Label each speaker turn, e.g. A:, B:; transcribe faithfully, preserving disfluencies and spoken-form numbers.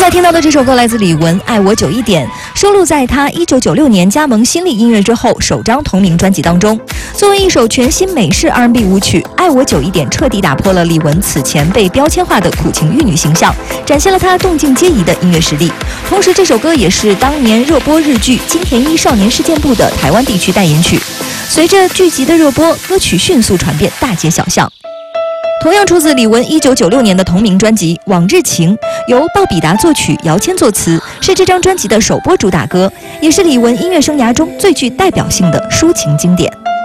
A: 在听到的这首歌来自李玟，《爱我久一点》，收录在他一九九六年加盟新力音乐之后首张同名专辑当中。作为一首全新美式 R and B 舞曲，《爱我久一点》彻底打破了李玟此前被标签化的苦情玉女形象，展现了她动静皆宜的音乐实力。同时，这首歌也是当年热播日剧《金田一少年事件簿》的台湾地区代言曲。随着剧集的热播，歌曲迅速传遍大街小巷。同样出自李玟一九九六年的同名专辑《往日情》，由鲍比达作曲，姚谦作词，是这张专辑的首播主打歌，也是李玟音乐生涯中最具代表性的抒情经典。